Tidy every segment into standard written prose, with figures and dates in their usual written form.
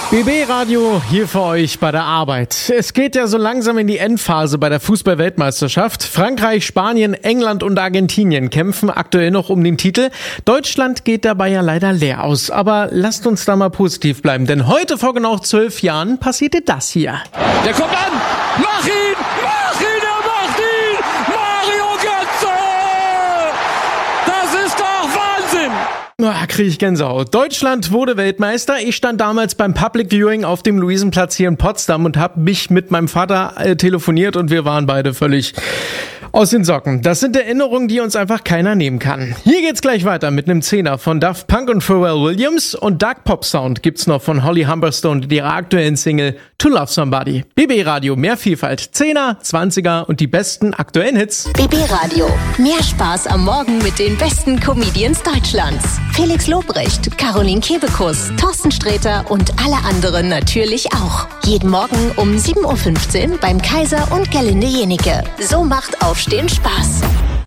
BB Radio hier für euch bei der Arbeit. Es geht ja so langsam in die Endphase bei der Fußball-Weltmeisterschaft. Frankreich, Spanien, England und Argentinien kämpfen aktuell noch um den Titel. Deutschland geht dabei ja leider leer aus. Aber lasst uns da mal positiv bleiben, denn heute vor genau 12 Jahren passierte das hier. Der kommt an! Mach ihn! Mach ihn! Er macht ihn! Mario Götze! Das ist doch Wahnsinn! Kriege ich Gänsehaut. Deutschland wurde Weltmeister. Ich stand damals beim Public Viewing auf dem Luisenplatz hier in Potsdam und habe mich mit meinem Vater telefoniert und wir waren beide völlig aus den Socken. Das sind Erinnerungen, die uns einfach keiner nehmen kann. Hier geht's gleich weiter mit einem Zehner von Daft Punk und Pharrell Williams und Dark Pop Sound gibt's noch von Holly Humberstone und ihrer aktuellen Single To Love Somebody. BB Radio, mehr Vielfalt, 10er, 20er und die besten aktuellen Hits. BB Radio, mehr Spaß am Morgen mit den besten Comedians Deutschlands. Felix Lobrecht, Caroline Kebekus, Thorsten Sträter und alle anderen natürlich auch. Jeden Morgen um 7.15 Uhr beim Kaiser und Gerlinde Jenike. So macht Aufstehen Spaß.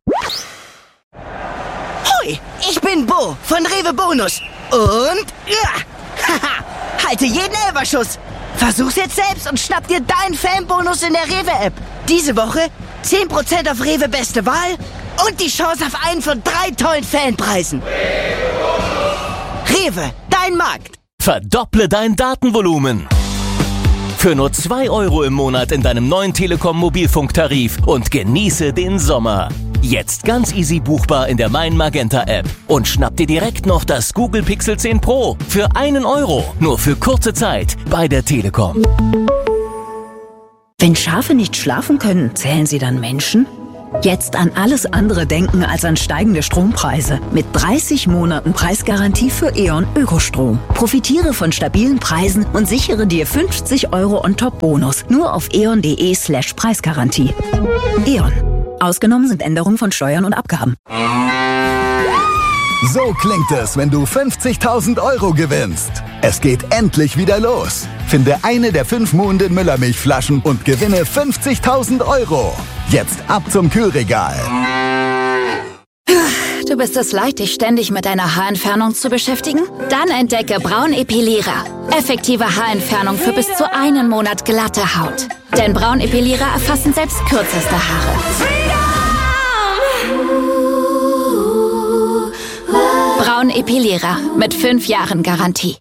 Hoi, ich bin Bo von Rewe Bonus. Und halte jeden Elferschuss. Versuch's jetzt selbst und schnapp dir deinen Fanbonus in der Rewe-App. Diese Woche 10% auf Rewe Beste Wahl und die Chance auf einen von 3 tollen Fanpreisen. Rewe, dein Markt. Verdopple dein Datenvolumen. Für nur 2 € im Monat in deinem neuen Telekom-Mobilfunktarif und genieße den Sommer. Jetzt ganz easy buchbar in der Mein Magenta App. Und schnapp dir direkt noch das Google Pixel 10 Pro für 1 €. Nur für kurze Zeit bei der Telekom. Wenn Schafe nicht schlafen können, zählen sie dann Menschen? Jetzt an alles andere denken als an steigende Strompreise. Mit 30 Monaten Preisgarantie für E.ON Ökostrom. Profitiere von stabilen Preisen und sichere dir 50 € on top Bonus. Nur auf eon.de/Preisgarantie. E.ON. Ausgenommen sind Änderungen von Steuern und Abgaben. So klingt es, wenn du 50.000 € gewinnst. Es geht endlich wieder los. Finde eine der 5 Muhnden Müllermilchflaschen und gewinne 50.000 €. Jetzt ab zum Kühlregal. Du bist es leid, dich ständig mit deiner Haarentfernung zu beschäftigen? Dann entdecke Braun Epilierer. Effektive Haarentfernung für bis zu 1 Monat glatte Haut. Denn Braun Epilierer erfassen selbst kürzeste Haare. Braun Epilierer mit 5 Jahren Garantie.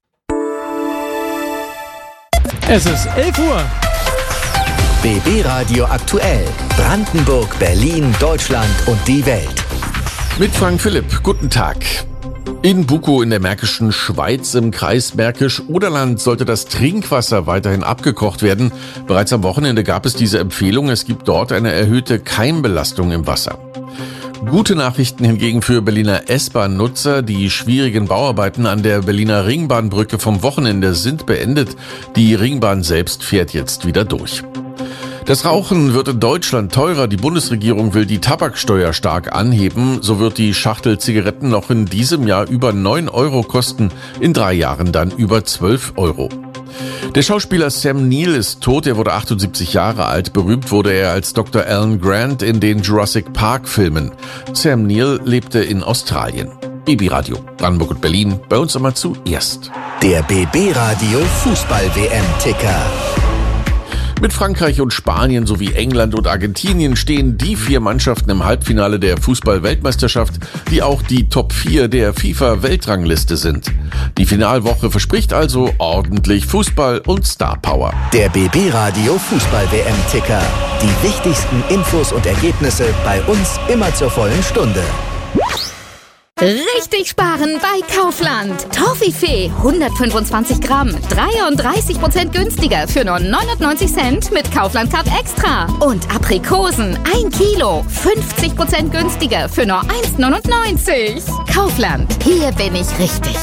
Es ist 11 Uhr. BB Radio aktuell. Brandenburg, Berlin, Deutschland und die Welt. Mit Frank Philipp, guten Tag. In Bukow in der Märkischen Schweiz im Kreis Märkisch-Oderland sollte das Trinkwasser weiterhin abgekocht werden. Bereits am Wochenende gab es diese Empfehlung. Es gibt dort eine erhöhte Keimbelastung im Wasser. Gute Nachrichten hingegen für Berliner S-Bahn-Nutzer. Die schwierigen Bauarbeiten an der Berliner Ringbahnbrücke vom Wochenende sind beendet. Die Ringbahn selbst fährt jetzt wieder durch. Das Rauchen wird in Deutschland teurer. Die Bundesregierung will die Tabaksteuer stark anheben. So wird die Schachtel Zigaretten noch in diesem Jahr über 9 € kosten, in 3 Jahren dann über 12 €. Der Schauspieler Sam Neill ist tot, er wurde 78 Jahre alt. Berühmt wurde er als Dr. Alan Grant in den Jurassic Park-Filmen. Sam Neill lebte in Australien. BB Radio, Brandenburg und Berlin, bei uns immer zuerst. Der BB Radio Fußball-WM-Ticker. Mit Frankreich und Spanien sowie England und Argentinien stehen die 4 Mannschaften im Halbfinale der Fußball-Weltmeisterschaft, die auch die Top 4 der FIFA-Weltrangliste sind. Die Finalwoche verspricht also ordentlich Fußball und Star-Power. Der BB Radio Fußball-WM-Ticker. Die wichtigsten Infos und Ergebnisse bei uns immer zur vollen Stunde. Richtig sparen bei Kaufland. Toffifee 125 Gramm, 33% günstiger für nur 99 Cent mit Kaufland Card Extra. Und Aprikosen 1 Kilo, 50% günstiger für nur 1,99. Kaufland, hier bin ich richtig.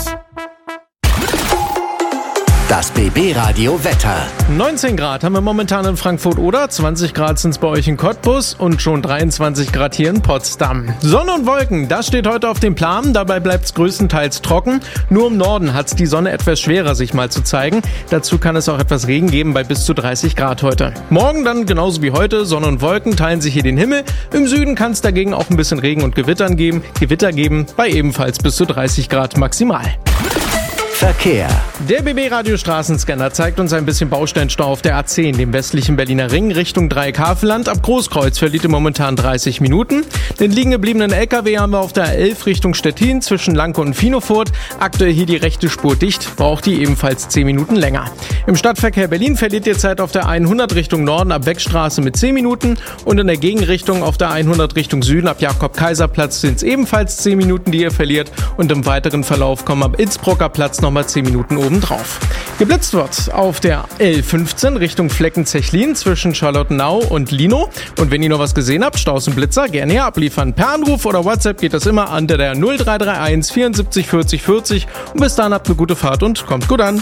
Das BB Radio Wetter. 19 Grad haben wir momentan in Frankfurt oder 20 Grad sind es bei euch in Cottbus und schon 23 Grad hier in Potsdam. Sonne und Wolken, das steht heute auf dem Plan. Dabei bleibt es größtenteils trocken. Nur im Norden hat es die Sonne etwas schwerer, sich mal zu zeigen. Dazu kann es auch etwas Regen geben bei bis zu 30 Grad heute. Morgen dann genauso wie heute. Sonne und Wolken teilen sich hier den Himmel. Im Süden kann es dagegen auch ein bisschen Regen und Gewitter geben bei ebenfalls bis zu 30 Grad maximal. Verkehr. Der BB-Radio Straßenscanner zeigt uns ein bisschen Bausteinstau auf der A10, dem westlichen Berliner Ring, Richtung Dreieck-Havelland. Ab Großkreuz verliert ihr momentan 30 Minuten. Den liegen gebliebenen LKW haben wir auf der A11 Richtung Stettin zwischen Lanke und Finofurt. Aktuell hier die rechte Spur dicht, braucht die ebenfalls 10 Minuten länger. Im Stadtverkehr Berlin verliert ihr Zeit auf der 100 Richtung Norden ab Beckstraße mit 10 Minuten und in der Gegenrichtung auf der 100 Richtung Süden ab Jakob-Kaiser-Platz sind es ebenfalls 10 Minuten, die ihr verliert, und im weiteren Verlauf kommen ab Innsbrucker Platz nochmal 10 Minuten obendrauf. Geblitzt wird auf der L15 Richtung Flecken-Zechlin zwischen Charlottenau und Lino. Und wenn ihr noch was gesehen habt, Staus und Blitzer, gerne hier abliefern. Per Anruf oder WhatsApp geht das immer unter der 0331 74 40 40. Und bis dahin habt eine gute Fahrt und kommt gut an.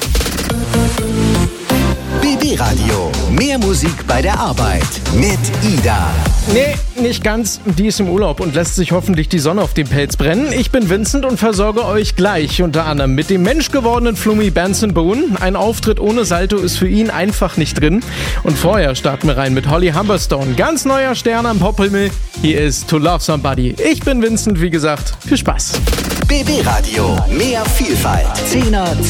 BB Radio. Mehr Musik bei der Arbeit mit Ida. Nee, nicht ganz. Die ist im Urlaub und lässt sich hoffentlich die Sonne auf dem Pelz brennen. Ich bin Vincent und versorge euch gleich unter anderem mit dem menschgewordenen Flummi Benson Boone. Ein Auftritt ohne Salto ist für ihn einfach nicht drin. Und vorher starten wir rein mit Holly Humberstone. Ganz neuer Stern am Pophimmel. Hier ist To Love Somebody. Ich bin Vincent, wie gesagt. Viel Spaß. BB Radio. Mehr Vielfalt. 10er